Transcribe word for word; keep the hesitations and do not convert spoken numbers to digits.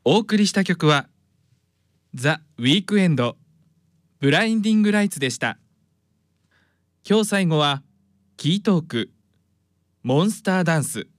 お送りした曲はザ・ウィークエンドブラインディングライツでした。今日最後はキートークモンスターダンス。